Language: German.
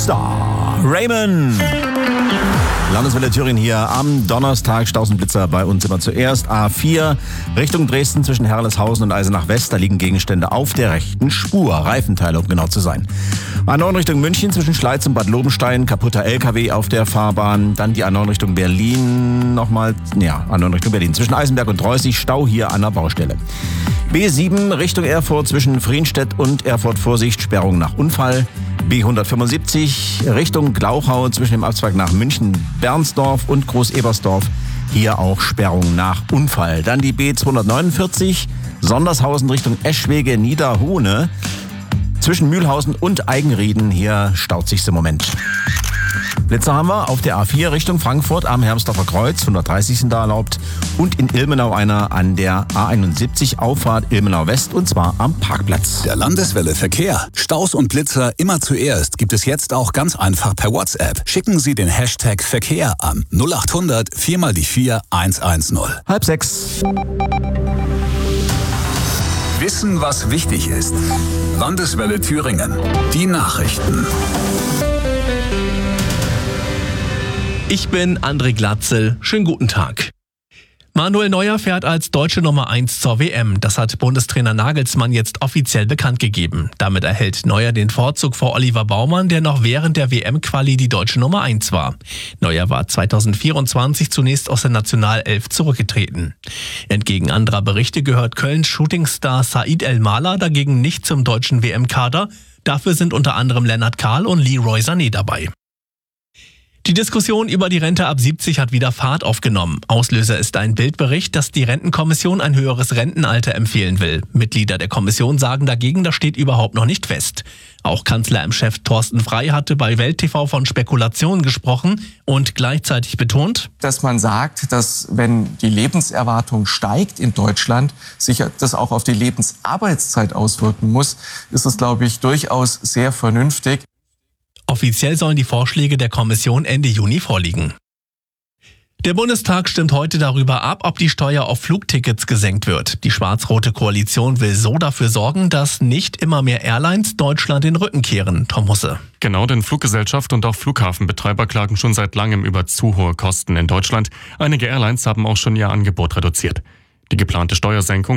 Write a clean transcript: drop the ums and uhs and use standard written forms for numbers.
Star. Raymond. Landeswelle Thüringen hier am Donnerstag. Staus und Blitzer bei uns immer zuerst. A4 Richtung Dresden zwischen Herleshausen und Eisenach West. Da liegen Gegenstände auf der rechten Spur. Reifenteile, um genau zu sein. A9 Richtung München zwischen Schleiz und Bad Lobenstein. Kaputter LKW auf der Fahrbahn. Dann die A9 Richtung Berlin. A9 Richtung Berlin. Zwischen Eisenberg und Reußig. Stau hier an der Baustelle. B7 Richtung Erfurt zwischen Frienstedt und Erfurt. Vorsicht, Sperrung nach Unfall. B175 Richtung Glauchau zwischen dem Abzweig nach München-Bernsdorf und Groß-Ebersdorf. Hier auch Sperrung nach Unfall. Dann die B249 Sondershausen Richtung Eschwege-Niederhohne. Zwischen Mühlhausen und Eigenrieden. Hier staut sich's im Moment. Blitzer haben wir auf der A4 Richtung Frankfurt am Hermsdorfer Kreuz, 130 sind da erlaubt. Und in Ilmenau einer an der A71 Auffahrt Ilmenau West und zwar am Parkplatz. Der Landeswelle Verkehr. Staus und Blitzer immer zuerst gibt es jetzt auch ganz einfach per WhatsApp. Schicken Sie den Hashtag Verkehr an 0800 4x4 110. 5:30. Wissen, was wichtig ist. Landeswelle Thüringen. Die Nachrichten. Ich bin André Glatzel. Schönen guten Tag. Manuel Neuer fährt als deutsche Nummer 1 zur WM. Das hat Bundestrainer Nagelsmann jetzt offiziell bekannt gegeben. Damit erhält Neuer den Vorzug vor Oliver Baumann, der noch während der WM-Quali die deutsche Nummer 1 war. Neuer war 2024 zunächst aus der Nationalelf zurückgetreten. Entgegen anderer Berichte gehört Kölns Shootingstar Said El-Mala dagegen nicht zum deutschen WM-Kader. Dafür sind unter anderem Lennart Kahl und Leroy Sané dabei. Die Diskussion über die Rente ab 70 hat wieder Fahrt aufgenommen. Auslöser ist ein Bildbericht, dass die Rentenkommission ein höheres Rentenalter empfehlen will. Mitglieder der Kommission sagen dagegen, das steht überhaupt noch nicht fest. Auch Kanzler im Chef Thorsten Frey hatte bei Welt TV von Spekulationen gesprochen und gleichzeitig betont, dass man sagt, dass wenn die Lebenserwartung steigt in Deutschland, sich das auch auf die Lebensarbeitszeit auswirken muss, ist es, glaube ich, durchaus sehr vernünftig. Offiziell sollen die Vorschläge der Kommission Ende Juni vorliegen. Der Bundestag stimmt heute darüber ab, ob die Steuer auf Flugtickets gesenkt wird. Die schwarz-rote Koalition will so dafür sorgen, dass nicht immer mehr Airlines Deutschland den Rücken kehren. Tom Husse. Genau, denn Fluggesellschaft und auch Flughafenbetreiber klagen schon seit langem über zu hohe Kosten in Deutschland. Einige Airlines haben auch schon ihr Angebot reduziert. Die geplante Steuersenkung